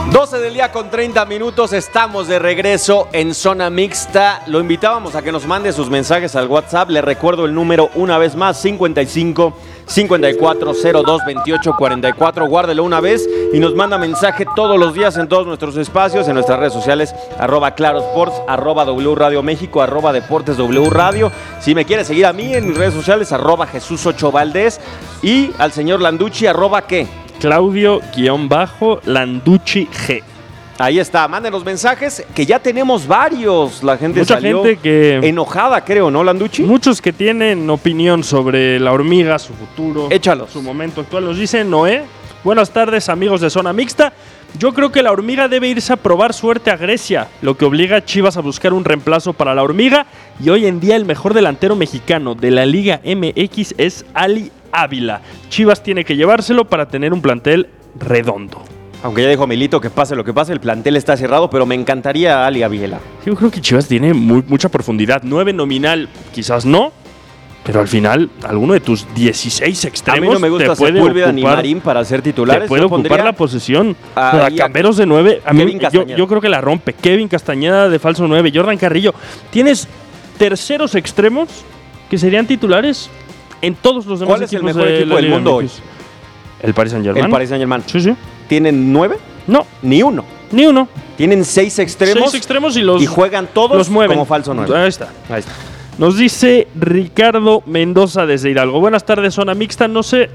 12 del día con 30 minutos, estamos de regreso en Zona Mixta. Lo invitábamos a que nos mande sus mensajes al WhatsApp. Le recuerdo el número una vez más, 55 54 02 28 44. Guárdelo una vez y nos manda mensaje todos los días en todos nuestros espacios, en nuestras redes sociales, @clarosports, @W Radio México, @Deportes W Radio. Si me quiere seguir a mí en mis redes sociales, @Jesús8 Valdés, y al señor Landucci, ¿qué? Claudio-Landucci G. Ahí está, manden los mensajes, que ya tenemos varios. La gente Mucha salió gente que enojada, creo, ¿no, Landucci? Muchos que tienen opinión sobre la hormiga, su futuro, Échalos. su momento actual. Nos dice Noé: buenas tardes, amigos de Zona Mixta. Yo creo que la hormiga debe irse a probar suerte a Grecia, lo que obliga a Chivas a buscar un reemplazo para la hormiga. Y hoy en día el mejor delantero mexicano de la Liga MX es Ali Ávila. Chivas tiene que llevárselo para tener un plantel redondo. Aunque ya dijo Milito que pase lo que pase, el plantel está cerrado, pero me encantaría Ali Ávila. Yo creo que Chivas tiene mucha profundidad. 9 nominal, quizás no, pero al final, alguno de tus 16 extremos. A mí no me gusta Sepúlveda ni Marín para ser titulares. Te puede ocupar la posición. A Camberos de 9. A mí, yo creo que la rompe. Kevin Castañeda de falso 9. Jordan Carrillo. Tienes terceros extremos que serían titulares en todos los demás equipos. ¿Cuál es el mejor equipo del mundo hoy? El Paris Saint-Germain. El Paris Saint-Germain. Sí. ¿Tienen 9? No. Ni uno. Tienen 6 extremos. 6 extremos y juegan todos los mueven como falso 9. Ahí está. Nos dice Ricardo Mendoza desde Hidalgo: buenas tardes, Zona Mixta. No sé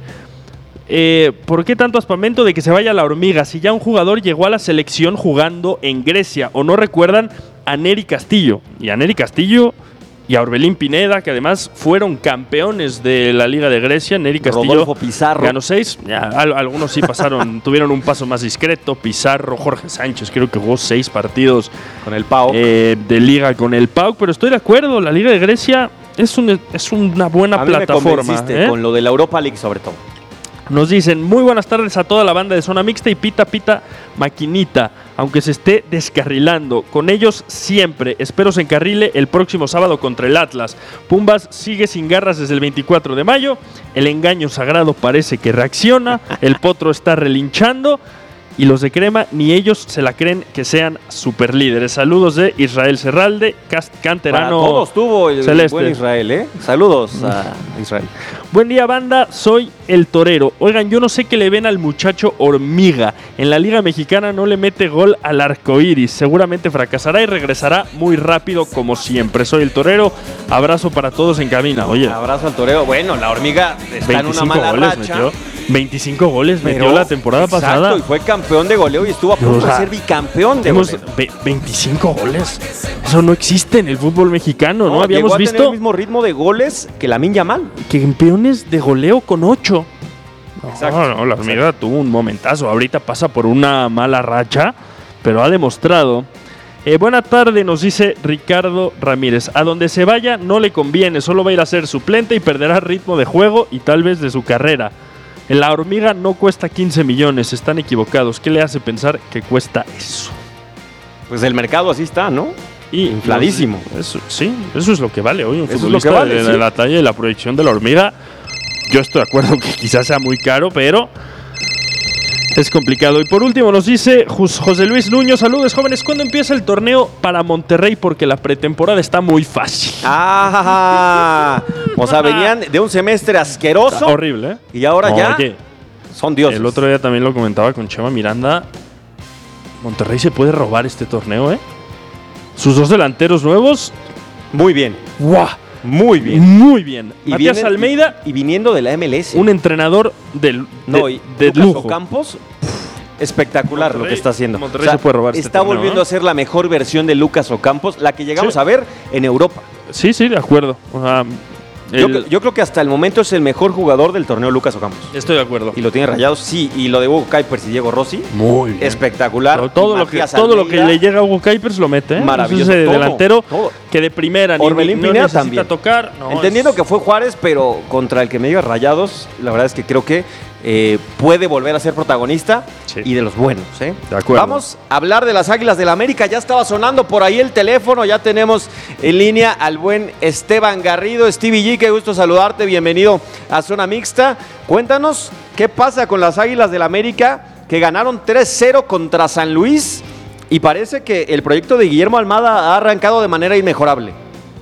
por qué tanto aspamento de que se vaya la hormiga, si ya un jugador llegó a la selección jugando en Grecia. ¿O no recuerdan a Neri Castillo? Y a Neri Castillo y a Orbelín Pineda, que además fueron campeones de la Liga de Grecia. Neri Castillo, Rodolfo Pizarro, ganó 6. Algunos sí pasaron, tuvieron un paso más discreto. Pizarro, Jorge Sánchez, creo que jugó 6 partidos con el PAOK, de Liga con el PAOK. Pero estoy de acuerdo, la Liga de Grecia es una buena plataforma. Con lo de la Europa League, sobre todo. Nos dicen: muy buenas tardes a toda la banda de Zona Mixta y pita maquinita, aunque se esté descarrilando. Con ellos siempre. Espero se encarrile el próximo sábado contra el Atlas. Pumbas sigue sin garras desde el 24 de mayo. El engaño sagrado parece que reacciona. El potro está relinchando. Y los de Crema ni ellos se la creen que sean superlíderes. Saludos de Israel Serralde, canterano. Para todos tuvo el celeste. Buen Israel, Saludos a Israel. Buen día, banda, soy el Torero. Oigan, yo no sé qué le ven al muchacho Hormiga. En la Liga Mexicana no le mete gol al arcoíris. Seguramente fracasará y regresará muy rápido como siempre. Soy el Torero. Abrazo para todos en cabina. Oye, abrazo al Torero. Bueno, la Hormiga está en una mala racha. Metió. 25 goles metió la temporada pasada. Y fue campeón de goleo y estuvo a punto de ser bicampeón de goleo. 25 goles. Eso no existe en el fútbol mexicano, ¿no? Habíamos visto tener el mismo ritmo de goles que Lamine Yamal. Campeones de goleo con 8. Exacto. La Hormiga tuvo un momentazo. Ahorita pasa por una mala racha, pero ha demostrado. Buena tarde, nos dice Ricardo Ramírez. A donde se vaya no le conviene, solo va a ir a ser suplente y perderá ritmo de juego y tal vez de su carrera. La Hormiga no cuesta 15 millones, están equivocados. ¿Qué le hace pensar que cuesta eso? Pues el mercado así está, ¿no? Y infladísimo. Eso es lo que vale hoy. Un futbolista de la talla y la proyección de la Hormiga. Yo estoy de acuerdo que quizás sea muy caro, pero es complicado. Y por último nos dice José Luis Nuño: saludos, jóvenes. ¿Cuándo empieza el torneo para Monterrey? Porque la pretemporada está muy fácil. O sea, venían de un semestre asqueroso. Horrible, Y ahora ya son dioses. El otro día también lo comentaba con Chema Miranda. Monterrey se puede robar este torneo, Sus 2 delanteros nuevos. Muy bien. ¡Guau! Muy bien. Muy bien. Y Matías Almeida. Y viniendo de la MLS. Un entrenador de Lucas lujo. Ocampos, espectacional lo que está haciendo. Monterrey se puede robar está volviendo a ser la mejor versión de Lucas Ocampos, la que llegamos a ver en Europa. Sí, de acuerdo. Yo creo que hasta el momento es el mejor jugador del torneo Lucas Ocampos. Estoy de acuerdo. Y lo tiene Rayados, sí. Y lo de Hugo Kuipers y Diego Rossi, muy bien. Espectacular. Pero todo lo que le llega a Hugo Kuipers lo mete. Maravilloso. Ese delantero que de primera Orbelín Pineda necesita también tocar. Entendiendo que fue Juárez, pero contra el que me diga Rayados, la verdad es que creo que puede volver a ser protagonista y de los buenos. De acuerdo. Vamos a hablar de las Águilas del América. Ya estaba sonando por ahí el teléfono. Ya tenemos en línea al buen Esteban Garrido. Stevie G, qué gusto saludarte. Bienvenido a Zona Mixta. Cuéntanos qué pasa con las Águilas del América, que ganaron 3-0 contra San Luis y parece que el proyecto de Guillermo Almada ha arrancado de manera inmejorable.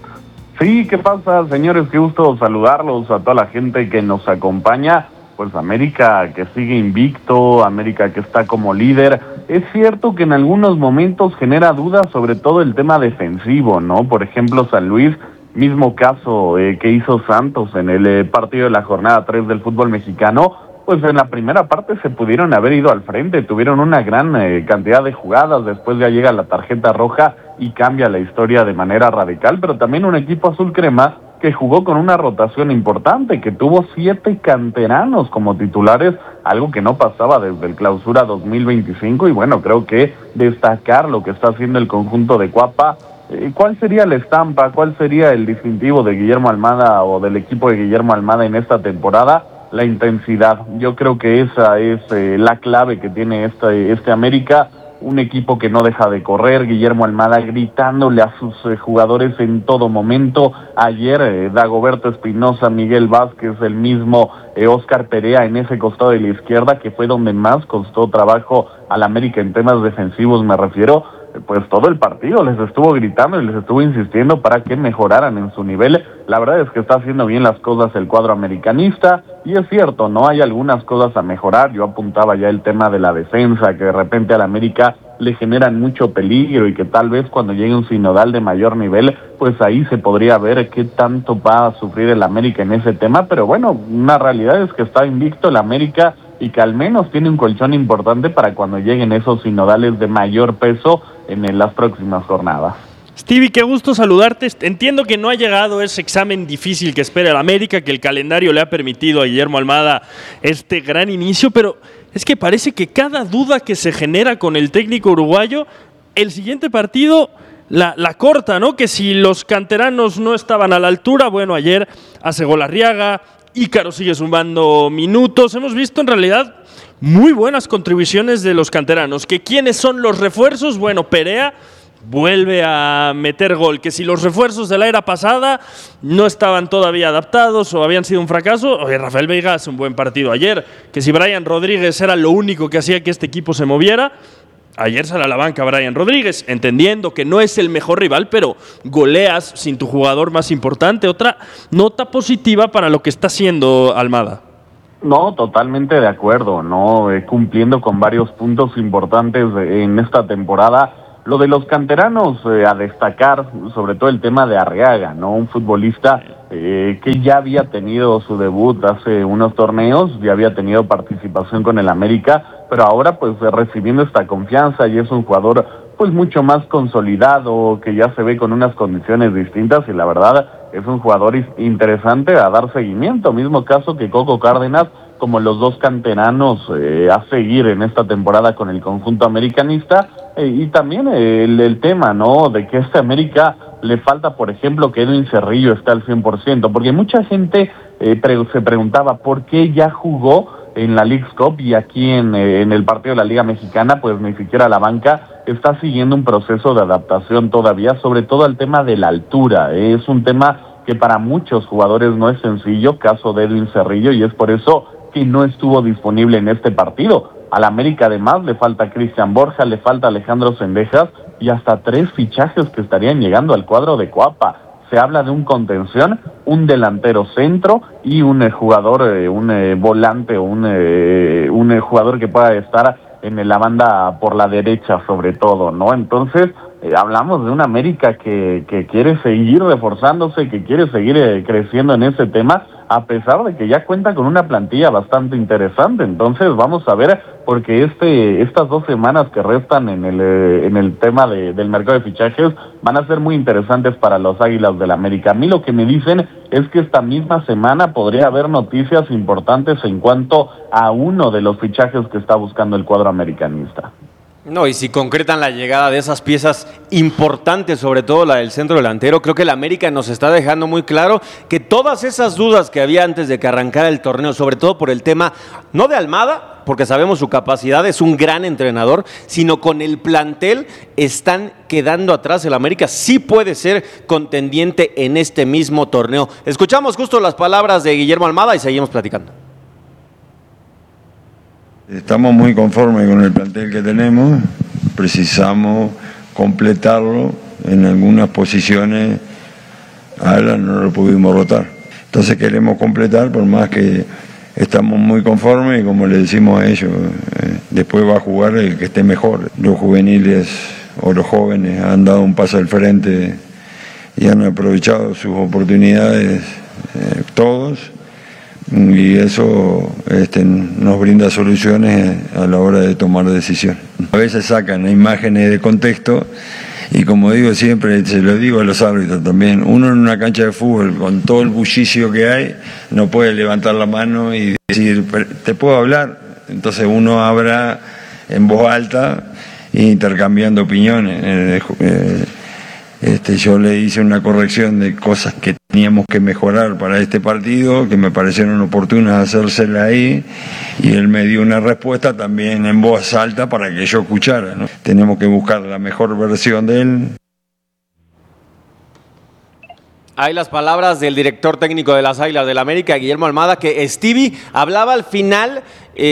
Sí, ¿qué pasa, señores? Qué gusto saludarlos a toda la gente que nos acompaña. Pues América que sigue invicto, América que está como líder. Es cierto que en algunos momentos genera dudas, sobre todo el tema defensivo, ¿no? Por ejemplo, San Luis, mismo caso que hizo Santos en el partido de la jornada 3 del fútbol mexicano, pues en la primera parte se pudieron haber ido al frente, tuvieron una gran cantidad de jugadas, después ya llega la tarjeta roja y cambia la historia de manera radical, pero también un equipo azul crema que jugó con una rotación importante, que tuvo 7 canteranos como titulares, algo que no pasaba desde el Clausura 2025, y bueno, creo que destacar lo que está haciendo el conjunto de Cuapa. ¿Cuál sería la estampa, cuál sería el distintivo de Guillermo Almada o del equipo de Guillermo Almada en esta temporada? La intensidad. Yo creo que esa es la clave que tiene este América, un equipo que no deja de correr, Guillermo Almada gritándole a sus jugadores en todo momento. Ayer Dagoberto Espinosa, Miguel Vázquez, el mismo Oscar Perea en ese costado de la izquierda, que fue donde más costó trabajo al América en temas defensivos, me refiero. Pues todo el partido les estuvo gritando y les estuvo insistiendo para que mejoraran en su nivel. La verdad es que está haciendo bien las cosas el cuadro americanista, y es cierto, no hay algunas cosas a mejorar. Yo apuntaba ya el tema de la defensa, que de repente al América le generan mucho peligro y que tal vez cuando llegue un sinodal de mayor nivel, pues ahí se podría ver qué tanto va a sufrir el América en ese tema. Pero bueno, una realidad es que está invicto el América y que al menos tiene un colchón importante para cuando lleguen esos sinodales de mayor peso en las próximas jornadas. Stevie, qué gusto saludarte. Entiendo que no ha llegado ese examen difícil que espera el América, que el calendario le ha permitido a Guillermo Almada este gran inicio, pero es que parece que cada duda que se genera con el técnico uruguayo, el siguiente partido la corta, ¿no? Que si los canteranos no estaban a la altura, bueno, ayer hace gol Arriaga, Ícaro sigue sumando minutos. Hemos visto en realidad muy buenas contribuciones de los canteranos. ¿Que quiénes son los refuerzos? Bueno, Perea vuelve a meter gol. Que si los refuerzos de la era pasada no estaban todavía adaptados o habían sido un fracaso, oye, Rafael Veiga hace un buen partido ayer. Que si Brian Rodríguez era lo único que hacía que este equipo se moviera, ayer sale a la banca Brian Rodríguez, entendiendo que no es el mejor rival, pero goleas sin tu jugador más importante. Otra nota positiva para lo que está haciendo Almada. No, totalmente de acuerdo, ¿no? Cumpliendo con varios puntos importantes en esta temporada. Lo de los canteranos a destacar, sobre todo el tema de Arriaga, ¿no? Un futbolista que ya había tenido su debut hace unos torneos, ya había tenido participación con el América, pero ahora pues recibiendo esta confianza, y es un jugador pues mucho más consolidado, que ya se ve con unas condiciones distintas, y la verdad es un jugador interesante a dar seguimiento. Mismo caso que Coco Cárdenas, como los dos canteranos a seguir en esta temporada con el conjunto americanista. Y también el tema, ¿no?, de que a este América le falta, por ejemplo, que Edwin Cerrillo esté al 100%, porque mucha gente se preguntaba por qué ya jugó en la Leagues Cup y aquí en el partido de la Liga Mexicana, pues ni siquiera la banca está siguiendo un proceso de adaptación todavía, sobre todo al tema de la altura. Es un tema que para muchos jugadores no es sencillo, caso de Edwin Cerrillo, y es por eso que no estuvo disponible en este partido. Al América además le falta Cristian Borja, le falta Alejandro Cendejas y hasta 3 fichajes que estarían llegando al cuadro de Cuapa. Se habla de un contención, un delantero centro y un jugador, un volante o un jugador que pueda estar en la banda por la derecha sobre todo, ¿no? Entonces hablamos de un América que quiere seguir reforzándose, que quiere seguir creciendo en ese tema, a pesar de que ya cuenta con una plantilla bastante interesante. Entonces vamos a ver, porque estas 2 semanas que restan en el tema del mercado de fichajes van a ser muy interesantes para los Águilas del América. A mí lo que me dicen es que esta misma semana podría haber noticias importantes en cuanto a uno de los fichajes que está buscando el cuadro americanista. No, y si concretan la llegada de esas piezas importantes, sobre todo la del centro delantero, creo que el América nos está dejando muy claro que todas esas dudas que había antes de que arrancara el torneo, sobre todo por el tema, no de Almada, porque sabemos su capacidad, es un gran entrenador, sino con el plantel están quedando atrás. El América sí puede ser contendiente en este mismo torneo. Escuchamos justo las palabras de Guillermo Almada y seguimos platicando. Estamos muy conformes con el plantel que tenemos, precisamos completarlo en algunas posiciones. A Alan no lo pudimos rotar, entonces queremos completar, por más que estamos muy conformes y como le decimos a ellos, después va a jugar el que esté mejor. Los juveniles o los jóvenes han dado un paso al frente y han aprovechado sus oportunidades todos, y eso nos brinda soluciones a la hora de tomar decisiones. A veces sacan imágenes de contexto y, como digo siempre, se lo digo a los árbitros también, uno en una cancha de fútbol con todo el bullicio que hay no puede levantar la mano y decir ¿te puedo hablar? Entonces uno habla en voz alta intercambiando opiniones. Yo le hice una corrección de cosas que teníamos que mejorar para este partido, que me parecieron oportunas hacérsela ahí, y él me dio una respuesta también en voz alta para que yo escuchara, ¿no? Tenemos que buscar la mejor versión de él. Hay las palabras del director técnico de las Águilas del América, Guillermo Almada, que Stevie hablaba al final,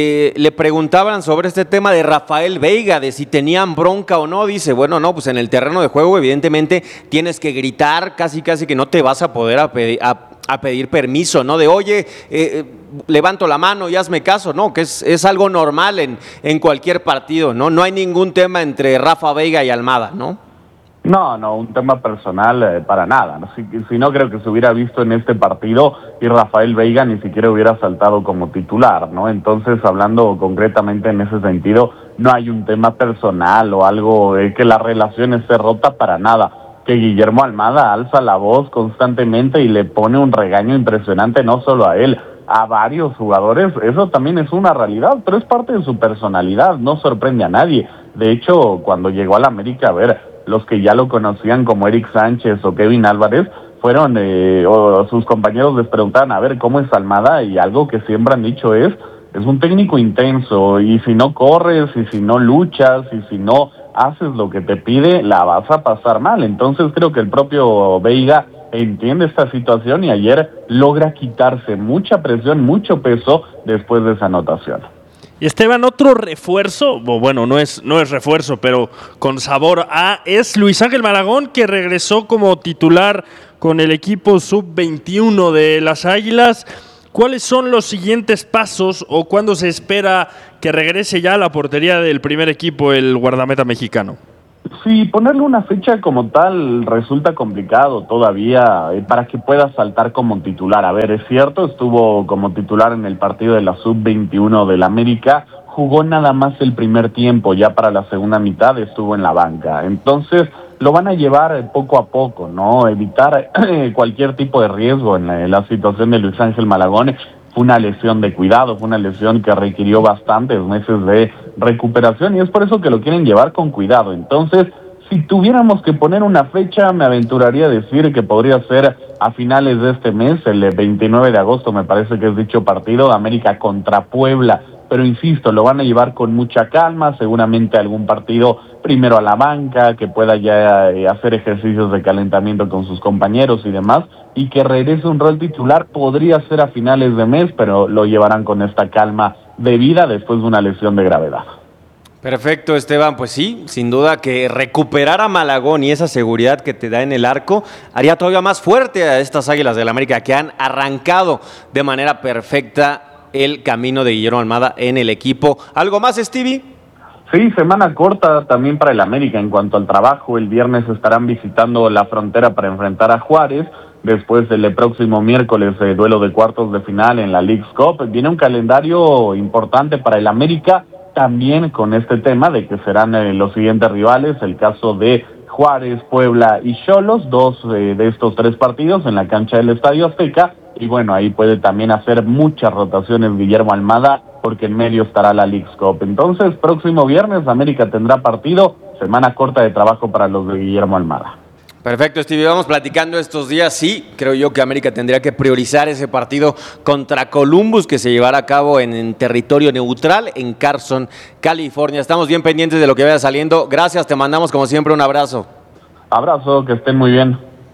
le preguntaban sobre este tema de Rafael Veiga, de si tenían bronca o no. Dice, bueno, no, pues en el terreno de juego evidentemente tienes que gritar, casi que no te vas a poder a pedir permiso, ¿no? De, oye, levanto la mano y hazme caso, ¿no? Que es algo normal en cualquier partido, ¿no? No hay ningún tema entre Rafa Veiga y Almada, ¿no? No, un tema personal para nada. Si no, creo que se hubiera visto en este partido y Rafael Veiga ni siquiera hubiera saltado como titular, ¿no? Entonces, hablando concretamente en ese sentido, no hay un tema personal o algo que la relación esté rota para nada. Que Guillermo Almada alza la voz constantemente y le pone un regaño impresionante no solo a él, a varios jugadores, eso también es una realidad, pero es parte de su personalidad, no sorprende a nadie. De hecho, cuando llegó a la América, a ver, los que ya lo conocían como Eric Sánchez o Kevin Álvarez, fueron, o sus compañeros les preguntaban, a ver, ¿cómo es Almada? Y algo que siempre han dicho es un técnico intenso, y si no corres, y si no luchas, y si no haces lo que te pide, la vas a pasar mal. Entonces creo que el propio Veiga entiende esta situación y ayer logra quitarse mucha presión, mucho peso después de esa anotación. Y Esteban, otro refuerzo, bueno, no es refuerzo, pero con sabor a, es Luis Ángel Malagón, que regresó como titular con el equipo sub-21 de las Águilas. ¿Cuáles son los siguientes pasos o cuándo se espera que regrese ya a la portería del primer equipo el guardameta mexicano? Sí, ponerle una fecha como tal resulta complicado todavía para que pueda saltar como titular. A ver, es cierto, estuvo como titular en el partido de la Sub-21 del América, jugó nada más el primer tiempo, ya para la segunda mitad estuvo en la banca. Entonces lo van a llevar poco a poco, ¿no? Evitar cualquier tipo de riesgo en la situación de Luis Ángel Malagón. Fue una lesión de cuidado, fue una lesión que requirió bastantes meses de recuperación y es por eso que lo quieren llevar con cuidado. Entonces, si tuviéramos que poner una fecha, me aventuraría a decir que podría ser a finales de este mes, el 29 de agosto me parece que es dicho partido, América contra Puebla. Pero insisto, lo van a llevar con mucha calma, seguramente algún partido primero a la banca, que pueda ya hacer ejercicios de calentamiento con sus compañeros y demás, y que regrese un rol titular, podría ser a finales de mes, pero lo llevarán con esta calma debida después de una lesión de gravedad. Perfecto, Esteban, pues sí, sin duda que recuperar a Malagón y esa seguridad que te da en el arco haría todavía más fuerte a estas Águilas del América que han arrancado de manera perfecta el camino de Guillermo Almada en el equipo. ¿Algo más, Stevie? Sí, semana corta también para el América en cuanto al trabajo. El viernes estarán visitando la frontera para enfrentar a Juárez. Después del próximo miércoles, duelo de cuartos de final en la Leagues Cup. Viene un calendario importante para el América, también con este tema de que serán los siguientes rivales, el caso de Juárez, Puebla y Xolos, dos de estos tres partidos en la cancha del Estadio Azteca. Y bueno, ahí puede también hacer muchas rotaciones Guillermo Almada, porque en medio estará la Leagues Cup. Entonces, próximo viernes, América tendrá partido, semana corta de trabajo para los de Guillermo Almada. Perfecto, Stevie, vamos platicando estos días. Sí, creo yo que América tendría que priorizar ese partido contra Columbus, que se llevará a cabo en territorio neutral, en Carson, California. Estamos bien pendientes de lo que vaya saliendo. Gracias, te mandamos como siempre un abrazo. Abrazo, que estén muy bien.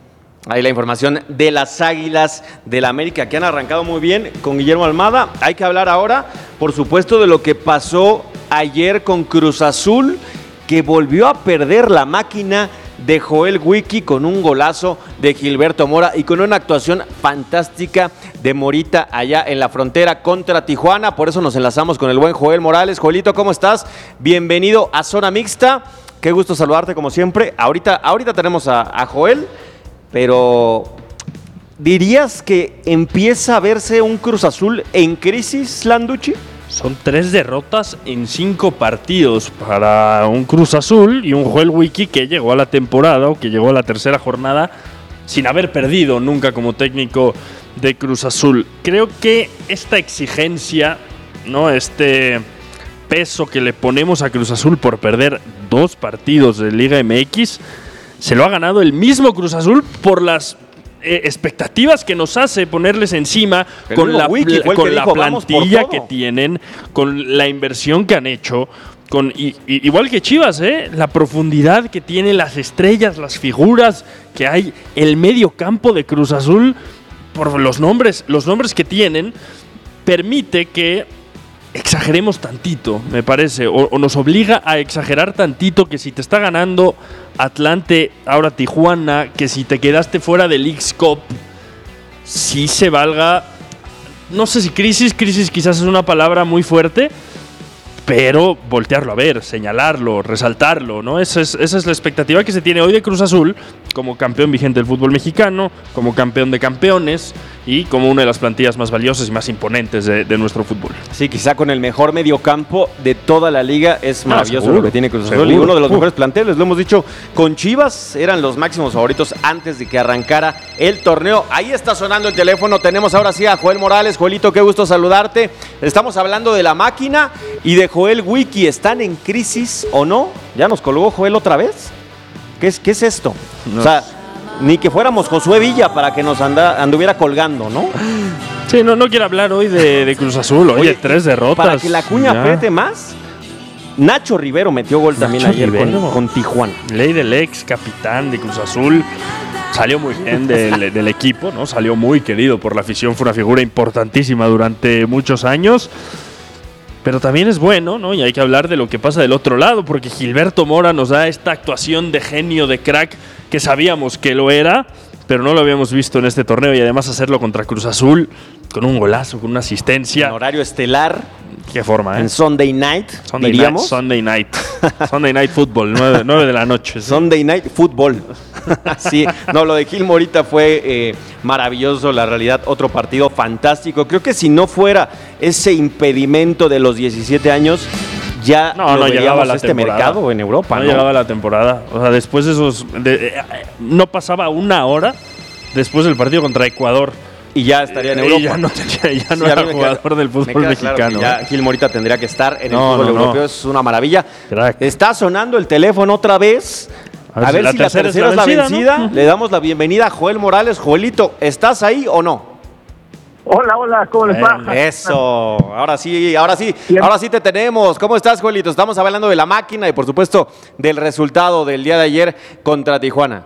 Ahí la información de las Águilas del América, que han arrancado muy bien con Guillermo Almada. Hay que hablar ahora, por supuesto, de lo que pasó ayer con Cruz Azul, que volvió a perder la máquina de Joel Wiki con un golazo de Gilberto Mora y con una actuación fantástica de Morita allá en la frontera contra Tijuana. Por eso nos enlazamos con el buen Joel Morales. Joelito, ¿cómo estás? Bienvenido a Zona Mixta. Qué gusto saludarte como siempre. Ahorita tenemos a Joel, pero ¿dirías que empieza a verse un Cruz Azul en crisis, Landucci? Son 3 derrotas en 5 partidos para un Cruz Azul y un Joel Wiki que llegó a la temporada o que llegó a la tercera jornada sin haber perdido nunca como técnico de Cruz Azul. Creo que esta exigencia, ¿no? Este peso que le ponemos a Cruz Azul por perder 2 partidos de Liga MX, se lo ha ganado el mismo Cruz Azul por las expectativas que nos hace ponerles encima con la plantilla que tienen, con la inversión que han hecho, igual que Chivas, la profundidad que tiene, las estrellas, las figuras que hay, el medio campo de Cruz Azul, por los nombres que tienen, permite que exageremos tantito, me parece, o nos obliga a exagerar tantito, que si te está ganando Atlante, ahora Tijuana, que si te quedaste fuera del Leagues Cup, sí se valga, no sé si crisis quizás es una palabra muy fuerte, pero voltearlo a ver, señalarlo, resaltarlo, ¿no? Esa es la expectativa que se tiene hoy de Cruz Azul como campeón vigente del fútbol mexicano, como campeón de campeones y como una de las plantillas más valiosas y más imponentes de nuestro fútbol. Sí, quizá con el mejor mediocampo de toda la liga. Es maravilloso seguro, lo que tiene Cruz Azul y uno de los mejores planteles, lo hemos dicho, con Chivas eran los máximos favoritos antes de que arrancara el torneo. Ahí está sonando el teléfono, tenemos ahora sí a Joel Morales. Joelito, qué gusto saludarte. Estamos hablando de la máquina y de Joel Wiki. ¿Están en crisis o no? ¿Ya nos colgó Joel otra vez? ¿Qué es esto? No. O sea, ni que fuéramos Josué Villa para que nos anduviera colgando, ¿no? Sí, no quiero hablar hoy de Cruz Azul. Oye, 3 derrotas. Para que la cuña apriete más, Nacho Rivero metió gol también ayer con Tijuana. Ley del ex capitán de Cruz Azul. Salió muy bien del equipo, ¿no? Salió muy querido por la afición. Fue una figura importantísima durante muchos años. Pero también es bueno, ¿no? Y hay que hablar de lo que pasa del otro lado, porque Gilberto Mora nos da esta actuación de genio, de crack, que sabíamos que lo era, pero no lo habíamos visto en este torneo, y además hacerlo contra Cruz Azul, con un golazo, con una asistencia. En horario estelar. Qué forma, ¿eh? En Sunday Night, diríamos. Sunday Night Football, 9 de la noche. ¿Sí? Sunday Night Football. Sí, no, lo de Gil Morita fue maravilloso, la realidad, otro partido fantástico. Creo que si no fuera ese impedimento de los 17 años, ya no veríamos este mercado en Europa. No llegaba la temporada. O sea, después de esos... no pasaba una hora después del partido contra Ecuador. Y ya estaría en Europa. Ya no era jugador del fútbol mexicano. Claro, ya Gil Morita tendría que estar en el fútbol europeo. Es una maravilla. Crack. Está sonando el teléfono otra vez. A ver si la tercera es la vencida. ¿No? Le damos la bienvenida a Joel Morales. Joelito, ¿estás ahí o no? Hola, ¿cómo les va? Eso, ahora sí te tenemos. ¿Cómo estás, Joelito? Estamos hablando de la máquina y por supuesto del resultado del día de ayer contra Tijuana.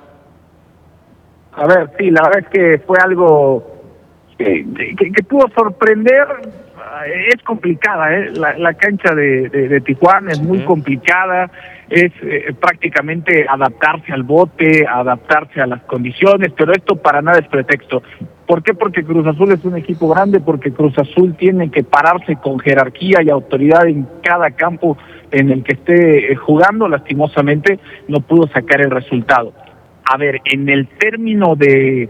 A ver, sí, la verdad es que fue algo que pudo sorprender. Es complicada, la cancha de Tijuana es muy complicada, es prácticamente adaptarse al bote, adaptarse a las condiciones, pero esto para nada es pretexto. ¿Por qué? Porque Cruz Azul es un equipo grande, porque Cruz Azul tiene que pararse con jerarquía y autoridad en cada campo en el que esté jugando. Lastimosamente no pudo sacar el resultado. A ver, en el término de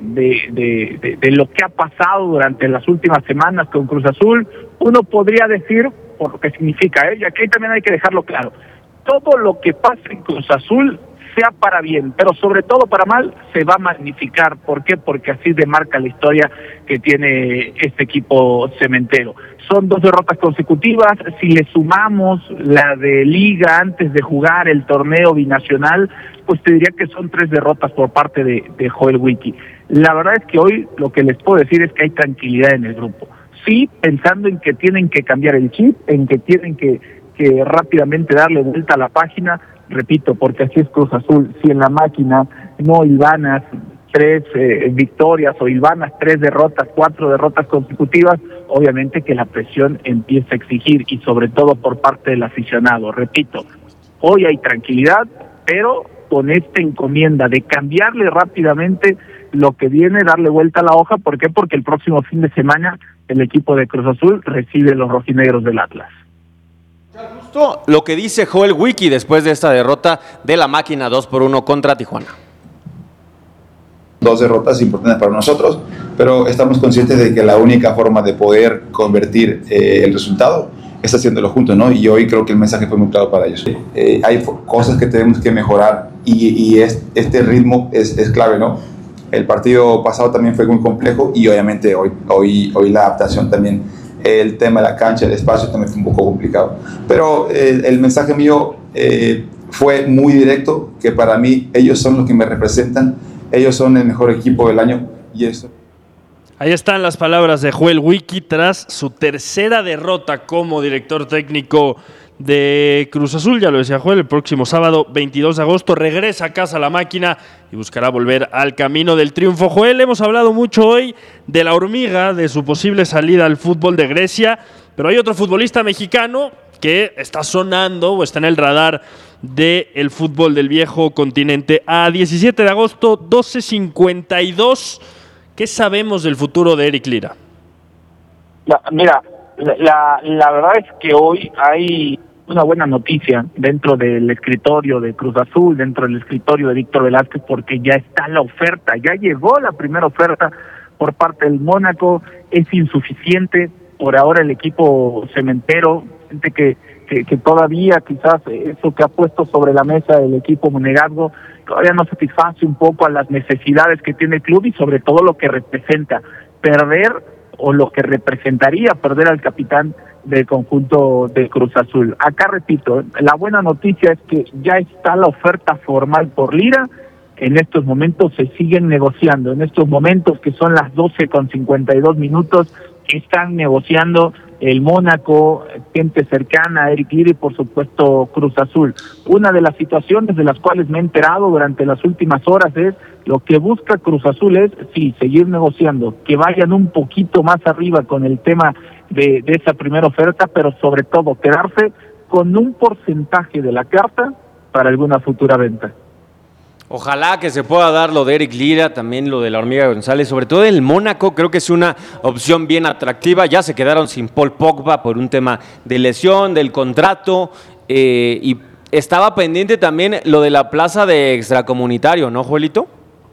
lo que ha pasado durante las últimas semanas con Cruz Azul, uno podría decir, por lo que significa, y aquí también hay que dejarlo claro, todo lo que pasa en Cruz Azul, sea para bien, pero sobre todo para mal, se va a magnificar. ¿Por qué? Porque así demarca la historia que tiene este equipo cementero. Son 2 derrotas consecutivas. Si le sumamos la de Liga antes de jugar el torneo binacional, pues te diría que son 3 derrotas por parte de Joel Wiki. La verdad es que hoy lo que les puedo decir es que hay tranquilidad en el grupo. Sí, pensando en que tienen que cambiar el chip, en que tienen que rápidamente darle vuelta a la página, repito, porque así es Cruz Azul. Si en la máquina no hilvanas, 3 victorias o hilvanas 3 derrotas, 4 derrotas consecutivas, obviamente que la presión empieza a exigir y sobre todo por parte del aficionado. Repito, hoy hay tranquilidad, pero con esta encomienda de cambiarle rápidamente lo que viene, darle vuelta a la hoja. ¿Por qué? Porque el próximo fin de semana el equipo de Cruz Azul recibe los rojinegros del Atlas. Justo lo que dice Joel Wiki después de esta derrota de la máquina 2-1 contra Tijuana. 2 derrotas importantes para nosotros, pero estamos conscientes de que la única forma de poder convertir el resultado es haciéndolo juntos, ¿no? Y hoy creo que el mensaje fue muy claro para ellos. Hay cosas que tenemos que mejorar y este ritmo es clave, ¿no? El partido pasado también fue muy complejo y obviamente hoy la adaptación también, el tema de la cancha, el espacio también fue un poco complicado. Pero el mensaje mío fue muy directo, que para mí ellos son los que me representan, ellos son el mejor equipo del año y eso. Ahí están las palabras de Joel Wiki tras su tercera derrota como director técnico de Cruz Azul. Ya lo decía Joel, el próximo sábado 22 de agosto regresa a casa la máquina y buscará volver al camino del triunfo. Joel, hemos hablado mucho hoy de la hormiga, de su posible salida al fútbol de Grecia, pero hay otro futbolista mexicano que está sonando o está en el radar del fútbol del viejo continente. A 17 de agosto, 12:52, ¿qué sabemos del futuro de Eric Lira? Mira, la verdad es que hoy hay una buena noticia dentro del escritorio de Cruz Azul, dentro del escritorio de Víctor Velázquez, porque ya está la oferta, ya llegó la primera oferta por parte del Mónaco. Es insuficiente por ahora el equipo cementero, gente que todavía quizás eso que ha puesto sobre la mesa el equipo monegasco todavía no satisface un poco a las necesidades que tiene el club y sobre todo lo que representa perder o lo que representaría perder al capitán del conjunto de Cruz Azul. Acá repito, la buena noticia es que ya está la oferta formal por Lira. En estos momentos se siguen negociando, en estos momentos que son las 12:52, están negociando el Mónaco, gente cercana a Eric Lira y por supuesto Cruz Azul. Una de las situaciones de las cuales me he enterado durante las últimas horas es lo que busca Cruz Azul es, sí, seguir negociando, que vayan un poquito más arriba con el tema de esa primera oferta, pero sobre todo quedarse con un porcentaje de la carta para alguna futura venta. Ojalá que se pueda dar lo de Eric Lira, también lo de la Hormiga González, sobre todo el Mónaco, creo que es una opción bien atractiva. Ya se quedaron sin Paul Pogba por un tema de lesión, del contrato, y estaba pendiente también lo de la plaza de extracomunitario, ¿no, Joelito?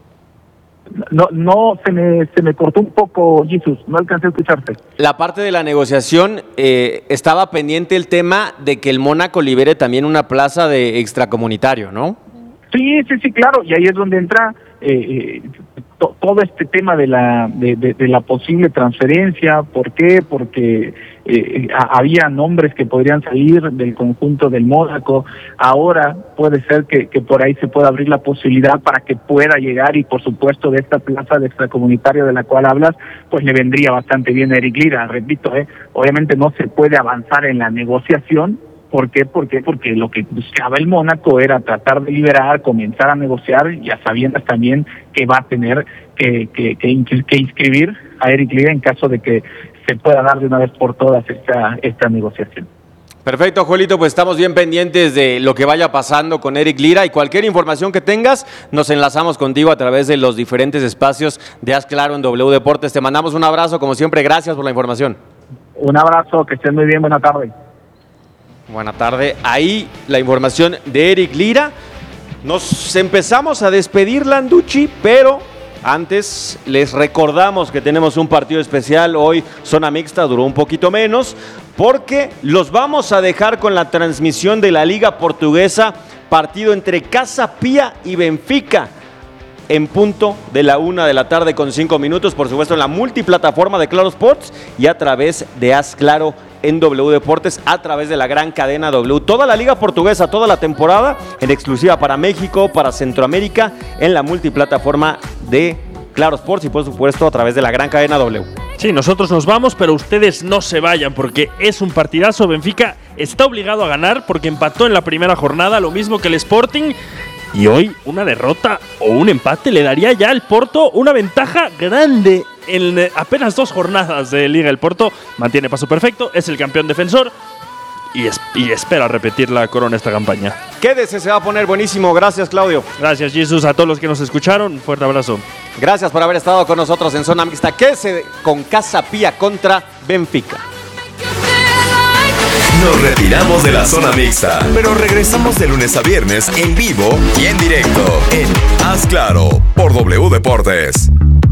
No, se me cortó un poco, Jesús, no alcancé a escucharte. La parte de la negociación, estaba pendiente el tema de que el Mónaco libere también una plaza de extracomunitario, ¿no? Sí, claro, y ahí es donde entra todo este tema de la posible transferencia. ¿Por qué? Porque había nombres que podrían salir del conjunto del Mónaco. Ahora puede ser que por ahí se pueda abrir la posibilidad para que pueda llegar, y por supuesto de esta plaza de extracomunitario de la cual hablas, pues le vendría bastante bien a Eric Lira. Repito, obviamente no se puede avanzar en la negociación. ¿Por qué? Porque lo que buscaba el Mónaco era tratar de liberar, comenzar a negociar, ya sabiendo también que va a tener que inscribir a Eric Lira en caso de que se pueda dar de una vez por todas esta negociación. Perfecto, Joelito, pues estamos bien pendientes de lo que vaya pasando con Eric Lira y cualquier información que tengas, nos enlazamos contigo a través de los diferentes espacios de Haz Claro en W Deportes. Te mandamos un abrazo, como siempre, gracias por la información. Un abrazo, que estén muy bien, buena tarde. Buena tarde. Ahí la información de Eric Lira. Nos empezamos a despedir, Landucci, pero antes les recordamos que tenemos un partido especial. Hoy zona mixta duró un poquito menos porque los vamos a dejar con la transmisión de la Liga Portuguesa, partido entre Casa Pia y Benfica, en punto de la 1:05 p.m, por supuesto en la multiplataforma de Claro Sports y a través de Haz Claro en W Deportes, a través de la gran cadena W. Toda la Liga Portuguesa, toda la temporada, en exclusiva para México, para Centroamérica, en la multiplataforma de Claro Sports y por supuesto a través de la gran cadena W. Sí, nosotros nos vamos, pero ustedes no se vayan porque es un partidazo. Benfica está obligado a ganar porque empató en la primera jornada, lo mismo que el Sporting. Y hoy una derrota o un empate le daría ya al Porto una ventaja grande. En apenas 2 jornadas de Liga, el Porto mantiene paso perfecto, es el campeón defensor y espera repetir la corona esta campaña. Quédese, se va a poner buenísimo. Gracias, Claudio. Gracias, Jesús, a todos los que nos escucharon. Un fuerte abrazo. Gracias por haber estado con nosotros en Zona Mixta. Quédese con Casa Pía contra Benfica. Nos retiramos de la Zona Mixta, pero regresamos de lunes a viernes en vivo y en directo en Haz Claro por W Deportes.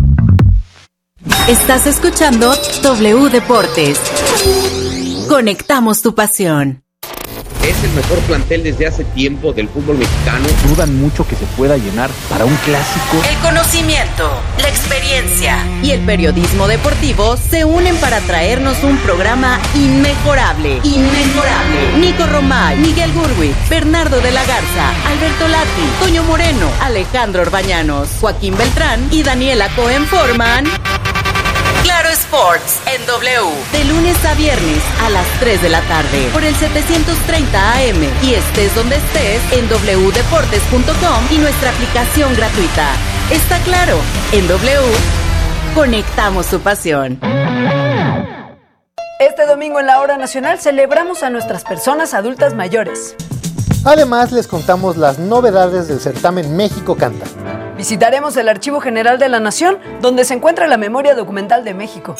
Estás escuchando W Deportes. Conectamos tu pasión. Es el mejor plantel desde hace tiempo del fútbol mexicano. Dudan mucho que se pueda llenar para un clásico. El conocimiento, la experiencia y el periodismo deportivo se unen para traernos un programa inmejorable. Nico Romay, Miguel Gurwitz, Bernardo de la Garza, Alberto Lati, Toño Moreno, Alejandro Orbañanos, Joaquín Beltrán y Daniela Cohen forman Claro Sports en W, de lunes a viernes a las 3 de la tarde por el 730 AM y estés donde estés en wdeportes.com y nuestra aplicación gratuita. Está claro, en W conectamos tu pasión. Este domingo en la Hora Nacional celebramos a nuestras personas adultas mayores. Además, les contamos las novedades del certamen México Canta. Visitaremos el Archivo General de la Nación, donde se encuentra la memoria documental de México.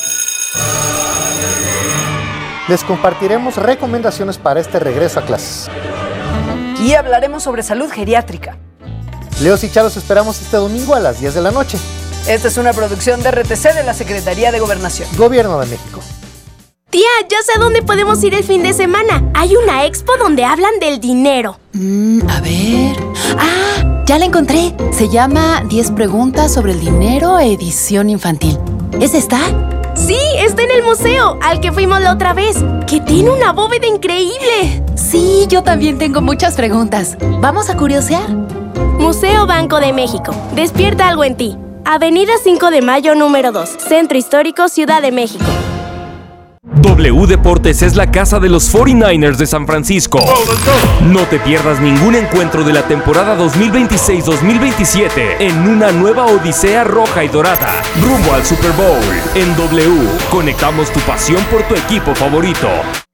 Les compartiremos recomendaciones para este regreso a clases. Y hablaremos sobre salud geriátrica. Leos y Charos esperamos este domingo a las 10 de la noche. Esta es una producción de RTC de la Secretaría de Gobernación. Gobierno de México. Tía, ya sé a dónde podemos ir el fin de semana. Hay una expo donde hablan del dinero. A ver... ¡Ah! Ya la encontré. Se llama 10 preguntas sobre el dinero, edición infantil. ¿Es esta? Sí, está en el museo, al que fuimos la otra vez. Que tiene una bóveda increíble. Sí, yo también tengo muchas preguntas. ¿Vamos a curiosear? Museo Banco de México. Despierta algo en ti. Avenida 5 de Mayo, número 2. Centro Histórico, Ciudad de México. W Deportes es la casa de los 49ers de San Francisco. No te pierdas ningún encuentro de la temporada 2026-2027 en una nueva odisea roja y dorada, rumbo al Super Bowl. En W, conectamos tu pasión por tu equipo favorito.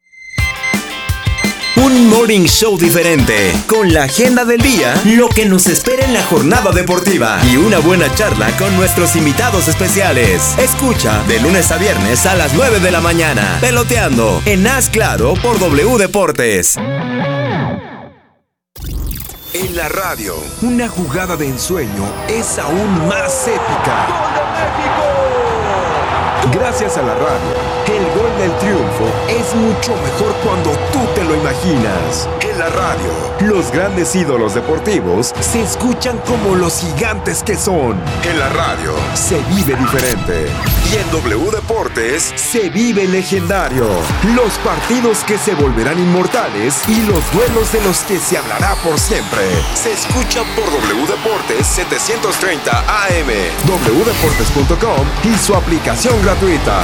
Un morning show diferente, con la agenda del día, lo que nos espera en la jornada deportiva y una buena charla con nuestros invitados especiales. Escucha de lunes a viernes a las 9 de la mañana, Peloteando, en Haz Claro por W Deportes. En la radio, una jugada de ensueño es aún más épica. ¡Gol de México! Gracias a la radio, el gol del triunfo es mucho mejor cuando tú te lo imaginas. En la radio, los grandes ídolos deportivos se escuchan como los gigantes que son. En la radio, se vive diferente. Y en W Deportes, se vive legendario. Los partidos que se volverán inmortales y los duelos de los que se hablará por siempre. Se escucha por W Deportes 730 AM, wdeportes.com y su aplicación gratuita.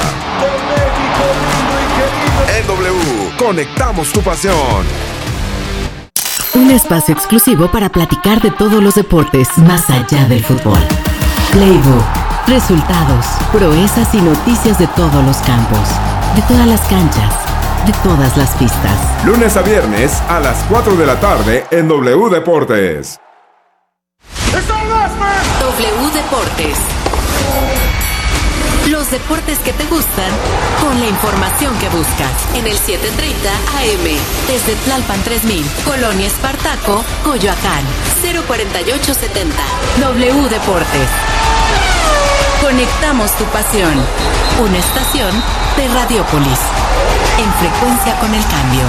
En W, conectamos tu pasión. Un espacio exclusivo para platicar de todos los deportes más allá del fútbol. Playbook, resultados, proezas y noticias de todos los campos, de todas las canchas, de todas las pistas. Lunes a viernes a las 4 de la tarde en W Deportes. W Deportes. Los deportes que te gustan con la información que buscas. En el 730 AM, desde Tlalpan 3000, Colonia Espartaco, Coyoacán, 04870. W Deportes. Conectamos tu pasión. Una estación de Radiopolis. En frecuencia con el cambio.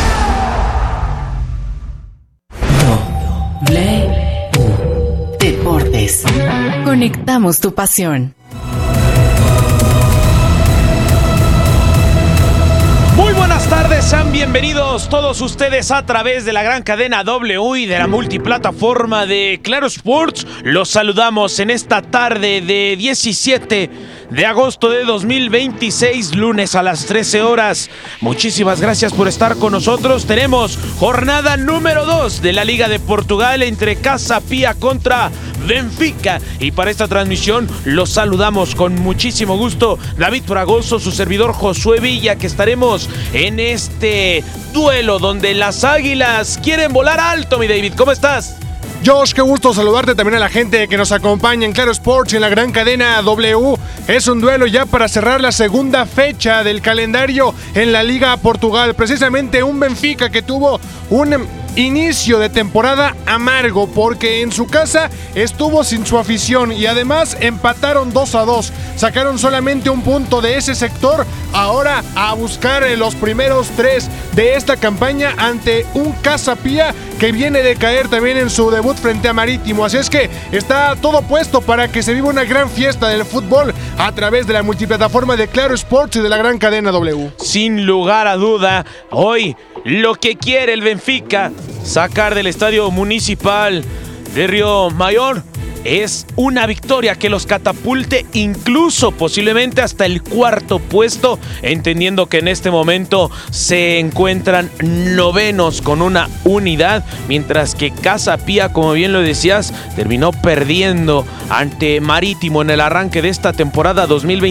W Deportes. Conectamos tu pasión. Muy buenas tardes, Sean bienvenidos todos ustedes a través de la gran cadena W y de la multiplataforma de Claro Sports. Los saludamos en esta tarde de 17 de agosto de 2026, lunes a las 13 horas. Muchísimas gracias por estar con nosotros. Tenemos jornada número 2 de la Liga de Portugal entre Casa Pia contra Benfica. Y para esta transmisión los saludamos con muchísimo gusto David Fragoso, su servidor Josué Villa, que estaremos en este duelo donde las águilas quieren volar alto. Mi David, ¿cómo estás? Josh, qué gusto saludarte, también a la gente que nos acompaña en Claro Sports y en la gran cadena W. Es un duelo ya para cerrar la segunda fecha del calendario en la Liga Portugal. Precisamente un Benfica que tuvo un inicio de temporada amargo porque en su casa estuvo sin su afición y además empataron 2-2. Sacaron solamente un punto de ese sector. Ahora a buscar los primeros 3 de esta campaña ante un Casa Pia que viene de caer también en su debut frente a Marítimo. Así es que está todo puesto para que se viva una gran fiesta del fútbol a través de la multiplataforma de Claro Sports y de la gran cadena W. Sin lugar a duda, hoy lo que quiere el Benfica sacar del estadio municipal de Río Mayor es una victoria que los catapulte incluso posiblemente hasta el cuarto puesto, entendiendo que en este momento se encuentran novenos con una unidad, mientras que Casa Pia, como bien lo decías, terminó perdiendo ante Marítimo en el arranque de esta temporada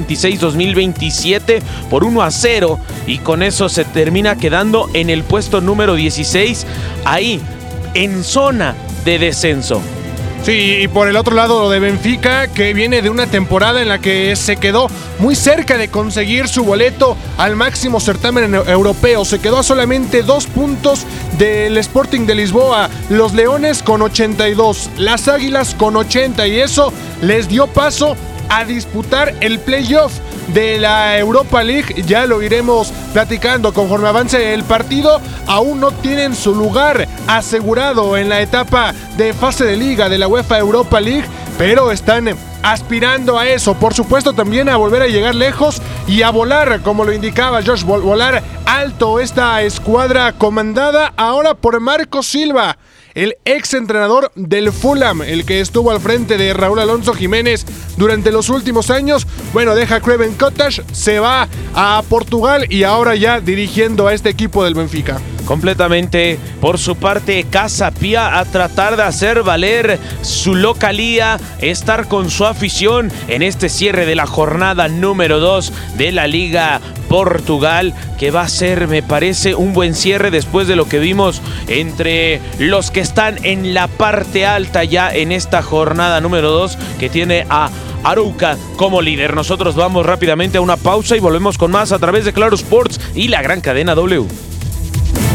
2026-2027 por 1-0 y con eso se termina quedando en el puesto número 16, ahí en zona de descenso. Sí, y por el otro lado de Benfica, que viene de una temporada en la que se quedó muy cerca de conseguir su boleto al máximo certamen europeo. Se quedó a solamente 2 puntos del Sporting de Lisboa. Los Leones con 82, las Águilas con 80, y eso les dio paso a disputar el playoff de la Europa League. Ya lo iremos platicando conforme avance el partido. Aún no tienen su lugar asegurado en la etapa de fase de liga de la UEFA Europa League, pero están aspirando a eso. Por supuesto también a volver a llegar lejos y a volar, como lo indicaba Josh, volar alto esta escuadra comandada ahora por Marco Silva, el ex entrenador del Fulham, el que estuvo al frente de Raúl Alonso Jiménez durante los últimos años. Bueno, deja Craven Cottage, se va a Portugal y ahora ya dirigiendo a este equipo del Benfica. Completamente. Por su parte, Casa Pia a tratar de hacer valer su localía, estar con su afición en este cierre de la jornada número 2 de la Liga Portugal, que va a ser, me parece, un buen cierre después de lo que vimos entre los que están en la parte alta ya en esta jornada número 2, que tiene a Arouca como líder. Nosotros vamos rápidamente a una pausa y volvemos con más a través de Claro Sports y la gran cadena W.